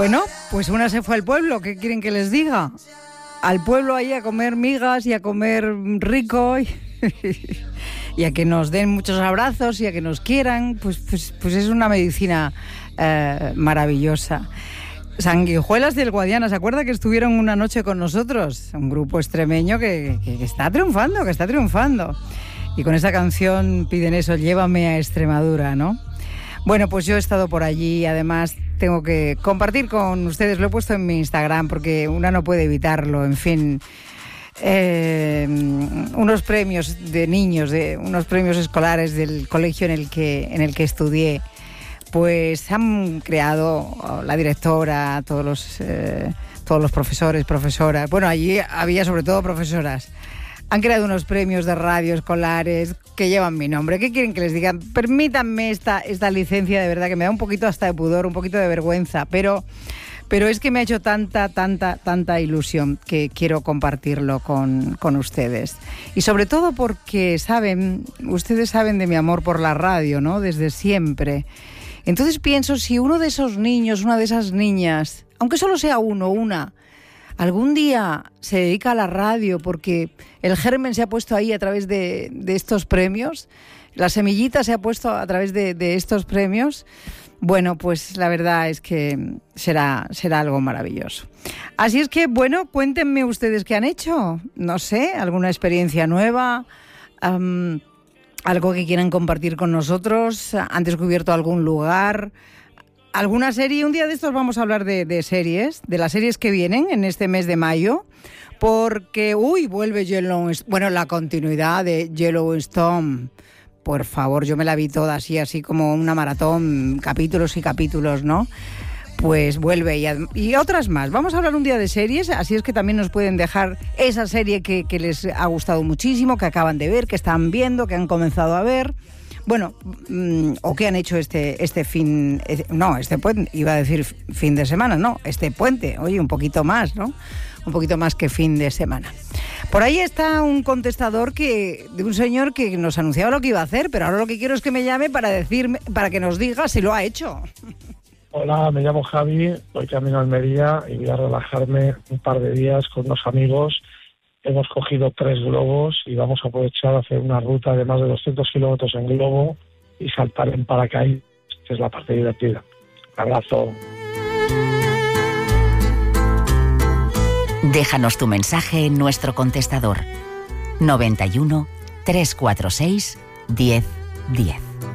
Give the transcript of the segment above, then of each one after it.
Bueno, pues una se fue al pueblo, ¿qué quieren que les diga? Al pueblo ahí a comer migas y a comer rico y a que nos den muchos abrazos y a que nos quieran, pues es una medicina maravillosa. Sanguijuelas del Guadiana, ¿se acuerda que estuvieron una noche con nosotros? Un grupo extremeño que está triunfando, Y con esta canción piden eso, llévame a Extremadura, ¿no? Bueno, pues yo he estado por allí, además tengo que compartir con ustedes, lo he puesto en mi Instagram porque una no puede evitarlo, en fin, unos premios de niños, unos premios escolares del colegio en el que estudié, pues han creado la directora, todos los profesores, profesoras, bueno, allí había sobre todo profesoras. Han creado unos premios de radio escolares que llevan mi nombre. ¿Qué quieren que les diga? Permítanme esta licencia, de verdad, que me da un poquito hasta de pudor, un poquito de vergüenza, pero es que me ha hecho tanta ilusión que quiero compartirlo con ustedes. Y sobre todo porque ustedes saben de mi amor por la radio, ¿no? Desde siempre. Entonces pienso, si uno de esos niños, una de esas niñas, aunque solo sea uno o una, algún día se dedica a la radio porque el germen se ha puesto ahí a través de estos premios, la semillita se ha puesto a través de estos premios, bueno, pues la verdad es que será algo maravilloso. Así es que, bueno, cuéntenme ustedes qué han hecho, no sé, alguna experiencia nueva, algo que quieran compartir con nosotros, han descubierto algún lugar, alguna serie. Un día de estos vamos a hablar de series, de las series que vienen en este mes de mayo, porque, vuelve Yellowstone, bueno, la continuidad de Yellowstone. Por favor, yo me la vi toda así como una maratón, capítulos y capítulos, ¿no? Pues vuelve y otras más. Vamos a hablar un día de series, así es que también nos pueden dejar esa serie que les ha gustado muchísimo, que acaban de ver, que están viendo, que han comenzado a ver. Bueno, o que han hecho este puente, iba a decir fin de semana, no, este puente, oye, un poquito más, ¿no? Un poquito más que fin de semana. Por ahí está un contestador de un señor que nos anunciaba lo que iba a hacer, pero ahora lo que quiero es que me llame para que nos diga si lo ha hecho. Hola, me llamo Javi, voy camino a Almería y voy a relajarme un par de días con unos amigos. Hemos cogido 3 globos y vamos a aprovechar a hacer una ruta de más de 200 kilómetros en globo y saltar en paracaídas, que es la parte divertida. Un abrazo. Déjanos tu mensaje en nuestro contestador 91 346 1010.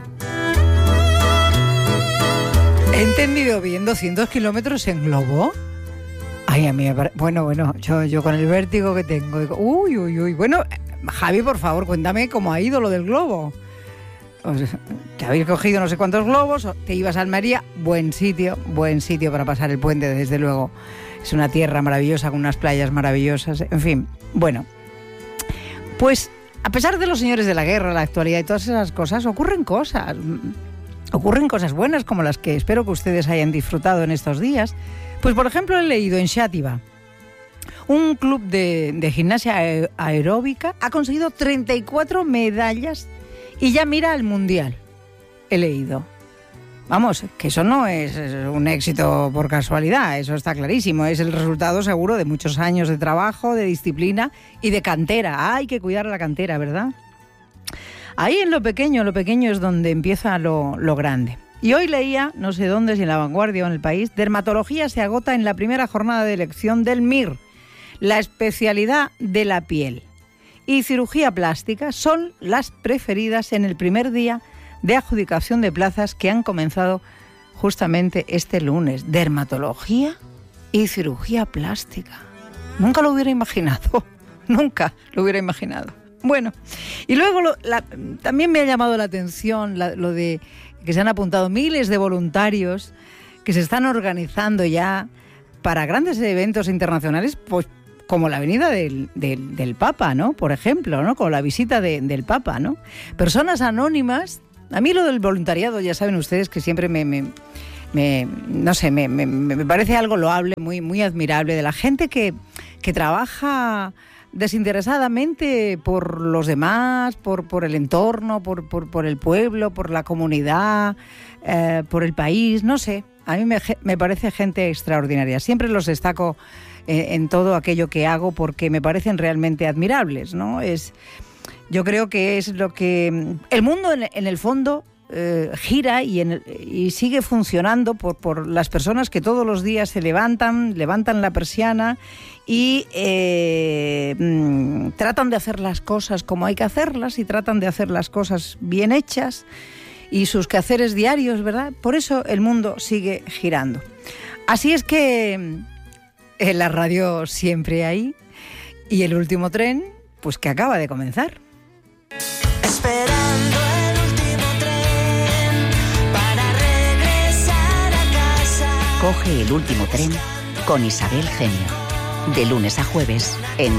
¿He entendido bien 200 kilómetros en globo? Ay, a mí, bueno, yo con el vértigo que tengo, digo, uy. Bueno, Javi, por favor, cuéntame cómo ha ido lo del globo. Te habéis cogido no sé cuántos globos, te ibas a Almería, buen sitio para pasar el puente, desde luego. Es una tierra maravillosa, con unas playas maravillosas, en fin. Bueno, pues a pesar de los señores de la guerra, la actualidad y todas esas cosas, ocurren cosas buenas como las que espero que ustedes hayan disfrutado en estos días. Pues, por ejemplo, he leído en Xàtiva, un club de gimnasia aeróbica ha conseguido 34 medallas y ya mira al Mundial. He leído. Vamos, que eso no es un éxito por casualidad, eso está clarísimo. Es el resultado seguro de muchos años de trabajo, de disciplina y de cantera. Hay que cuidar la cantera, ¿verdad? Ahí en lo pequeño es donde empieza lo grande. Y hoy leía, no sé dónde, si en La Vanguardia o en El País, dermatología se agota en la primera jornada de elección del MIR, la especialidad de la piel. Y cirugía plástica son las preferidas en el primer día de adjudicación de plazas que han comenzado justamente este lunes. Dermatología y cirugía plástica. Nunca lo hubiera imaginado. Bueno, y luego también me ha llamado la atención lo de que se han apuntado miles de voluntarios que se están organizando ya para grandes eventos internacionales, pues como la venida del Papa, ¿no? Por ejemplo, ¿no? Con la visita del Papa, ¿no? Personas anónimas. A mí lo del voluntariado, ya saben ustedes que siempre me parece algo loable, muy, muy admirable, de la gente que trabaja desinteresadamente por los demás, por el entorno, por el pueblo, por la comunidad, por el país, no sé. A mí me parece gente extraordinaria. Siempre los destaco en todo aquello que hago porque me parecen realmente admirables, ¿no? Yo creo que es lo que... El mundo, en el fondo, gira y sigue funcionando por las personas que todos los días se levantan la persiana y tratan de hacer las cosas como hay que hacerlas y tratan de hacer las cosas bien hechas y sus quehaceres diarios, ¿verdad? Por eso el mundo sigue girando. Así es que en la radio siempre hay, y el último tren, pues que acaba de comenzar. Esperando el último tren para regresar a casa. Coge el último tren con Isabel Genio. De lunes a jueves en